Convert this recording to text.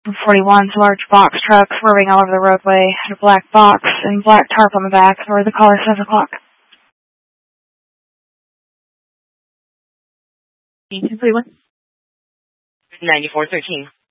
41's large box truck swerving all over the roadway, had a black box and black tarp on the back, or the caller 7 o'clock. 231. 9413.